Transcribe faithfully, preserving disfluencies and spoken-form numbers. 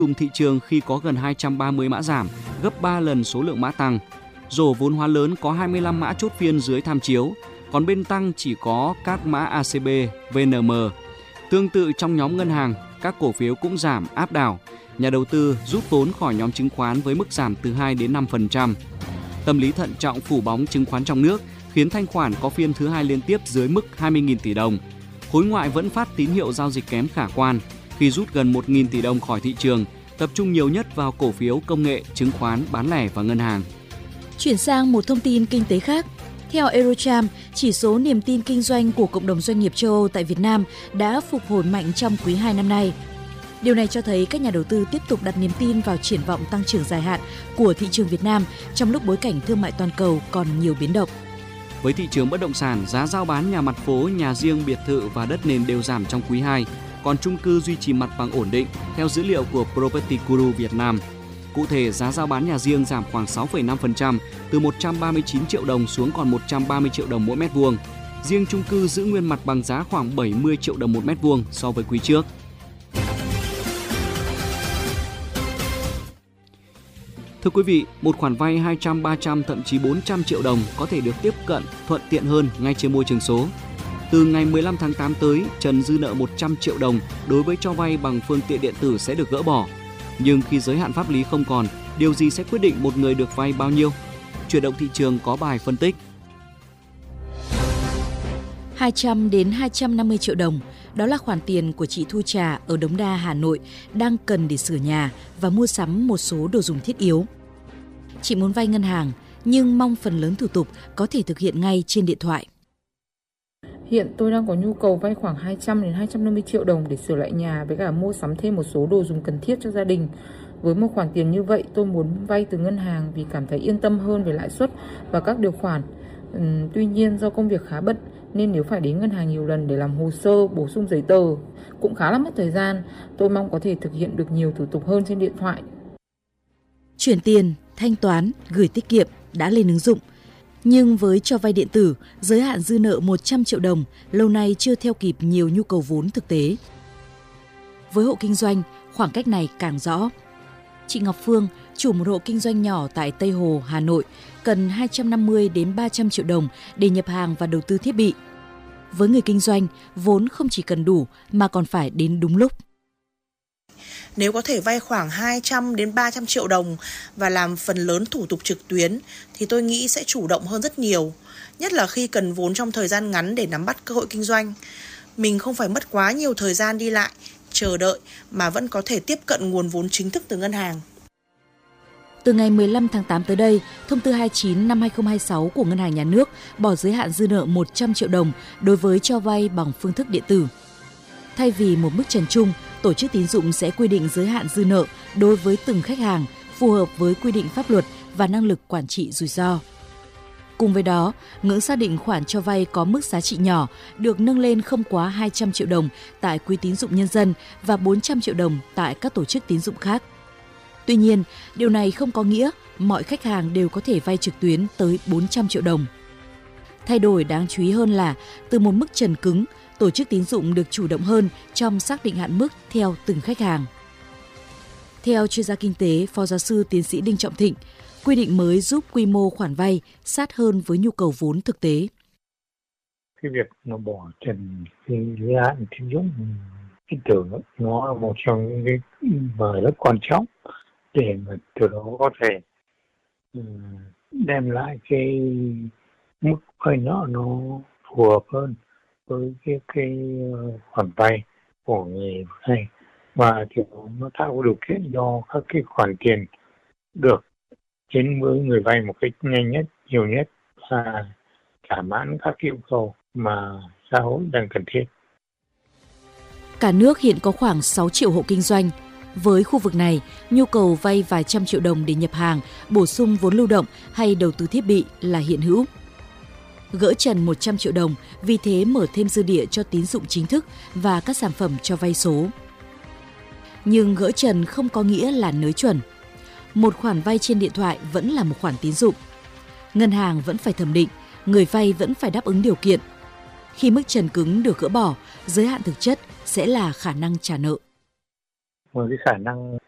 Cùng thị trường khi có gần hai trăm ba mươi mã giảm, gấp ba lần số lượng mã tăng. Rổ vốn hóa lớn có hai mươi lăm mã chốt phiên dưới tham chiếu, còn bên tăng chỉ có các mã a xê bê, vê en em. Tương tự trong nhóm ngân hàng, các cổ phiếu cũng giảm áp đảo. Nhà đầu tư rút vốn khỏi nhóm chứng khoán với mức giảm từ hai đến năm phần trăm. Tâm lý thận trọng phủ bóng chứng khoán trong nước khiến thanh khoản có phiên thứ hai liên tiếp dưới mức hai mươi nghìn tỷ đồng. Khối ngoại vẫn phát tín hiệu giao dịch kém khả quan khi rút gần một nghìn tỷ đồng khỏi thị trường, tập trung nhiều nhất vào cổ phiếu công nghệ, chứng khoán, bán lẻ và ngân hàng. Chuyển sang một thông tin kinh tế khác. Theo Eurocharm, chỉ số niềm tin kinh doanh của cộng đồng doanh nghiệp châu Âu tại Việt Nam đã phục hồi mạnh trong quý hai năm nay. Điều này cho thấy các nhà đầu tư tiếp tục đặt niềm tin vào triển vọng tăng trưởng dài hạn của thị trường Việt Nam trong lúc bối cảnh thương mại toàn cầu còn nhiều biến động. Với thị trường bất động sản, giá giao bán nhà mặt phố, nhà riêng, biệt thự và đất nền đều giảm trong quý hai, còn chung cư duy trì mặt bằng ổn định theo dữ liệu của Property Guru Việt Nam. Cụ thể, giá giao bán nhà riêng giảm khoảng sáu phẩy năm phần trăm, từ một trăm ba mươi chín triệu đồng xuống còn một trăm ba mươi triệu đồng mỗi mét vuông. Riêng chung cư giữ nguyên mặt bằng giá khoảng bảy mươi triệu đồng một mét vuông so với quý trước. Thưa quý vị, một khoản vay hai trăm, ba trăm, thậm chí bốn trăm triệu đồng có thể được tiếp cận thuận tiện hơn ngay trên môi trường số. Từ ngày mười lăm tháng tám tới, trần dư nợ một trăm triệu đồng đối với cho vay bằng phương tiện điện tử sẽ được gỡ bỏ. Nhưng khi giới hạn pháp lý không còn, điều gì sẽ quyết định một người được vay bao nhiêu? Chuyển động thị trường có bài phân tích. hai trăm đến hai trăm năm mươi triệu đồng, đó là khoản tiền của chị Thu Trà ở Đống Đa, Hà Nội đang cần để sửa nhà và mua sắm một số đồ dùng thiết yếu. Chị muốn vay ngân hàng, nhưng mong phần lớn thủ tục có thể thực hiện ngay trên điện thoại. Hiện tôi đang có nhu cầu vay khoảng hai trăm đến hai trăm năm mươi triệu đồng để sửa lại nhà với cả mua sắm thêm một số đồ dùng cần thiết cho gia đình. Với một khoản tiền như vậy, tôi muốn vay từ ngân hàng vì cảm thấy yên tâm hơn về lãi suất và các điều khoản. Uhm, tuy nhiên do công việc khá bận nên nếu phải đến ngân hàng nhiều lần để làm hồ sơ, bổ sung giấy tờ cũng khá là mất thời gian. Tôi mong có thể thực hiện được nhiều thủ tục hơn trên điện thoại. Chuyển tiền, thanh toán, gửi tiết kiệm đã lên ứng dụng. Nhưng với cho vay điện tử, giới hạn dư nợ một trăm triệu đồng lâu nay chưa theo kịp nhiều nhu cầu vốn thực tế. Với hộ kinh doanh, khoảng cách này càng rõ. Chị Ngọc Phương, chủ một hộ kinh doanh nhỏ tại Tây Hồ, Hà Nội, cần hai trăm năm mươi đến ba trăm triệu đồng để nhập hàng và đầu tư thiết bị. Với người kinh doanh, vốn không chỉ cần đủ mà còn phải đến đúng lúc. Nếu có thể vay khoảng hai trăm đến ba trăm triệu đồng và làm phần lớn thủ tục trực tuyến thì tôi nghĩ sẽ chủ động hơn rất nhiều, nhất là khi cần vốn trong thời gian ngắn để nắm bắt cơ hội kinh doanh. Mình không phải mất quá nhiều thời gian đi lại, chờ đợi mà vẫn có thể tiếp cận nguồn vốn chính thức từ ngân hàng. Từ ngày mười lăm tháng tám tới đây, thông tư hai mươi chín năm hai nghìn không trăm hai mươi sáu của Ngân hàng Nhà nước bỏ giới hạn dư nợ một trăm triệu đồng đối với cho vay bằng phương thức điện tử. Thay vì một mức trần chung, tổ chức tín dụng sẽ quy định giới hạn dư nợ đối với từng khách hàng phù hợp với quy định pháp luật và năng lực quản trị rủi ro. Cùng với đó, ngưỡng xác định khoản cho vay có mức giá trị nhỏ được nâng lên không quá hai trăm triệu đồng tại Quỹ tín dụng nhân dân và bốn trăm triệu đồng tại các tổ chức tín dụng khác. Tuy nhiên, điều này không có nghĩa mọi khách hàng đều có thể vay trực tuyến tới bốn trăm triệu đồng. Thay đổi đáng chú ý hơn là từ một mức trần cứng, tổ chức tín dụng được chủ động hơn trong xác định hạn mức theo từng khách hàng. Theo chuyên gia kinh tế, Phó Giáo sư Tiến sĩ Đinh Trọng Thịnh, quy định mới giúp quy mô khoản vay sát hơn với nhu cầu vốn thực tế. Cái việc nó bỏ trần cái giới hạn tín dụng điện tử nó là một trong những cái mà rất quan trọng để mà từ đó có thể đem lại cái mức vay nợ nó phù hợp hơn với cái, cái khoản vay của người vay, và thì nó tạo điều kiện cho các cái khoản tiền được đến với người vay một cách nhanh nhất, nhiều nhất và thỏa mãn các yêu cầu mà xã hội đang cần thiết. Cả nước hiện có khoảng sáu triệu hộ kinh doanh. Với khu vực này, nhu cầu vay vài trăm triệu đồng để nhập hàng, bổ sung vốn lưu động hay đầu tư thiết bị là hiện hữu. Gỡ trần một trăm triệu đồng, vì thế mở thêm dư địa cho tín dụng chính thức và các sản phẩm cho vay số. Nhưng gỡ trần không có nghĩa là nới chuẩn. Một khoản vay trên điện thoại vẫn là một khoản tín dụng. Ngân hàng vẫn phải thẩm định, người vay vẫn phải đáp ứng điều kiện. Khi mức trần cứng được gỡ bỏ, giới hạn thực chất sẽ là khả năng trả nợ. Với cái khả năng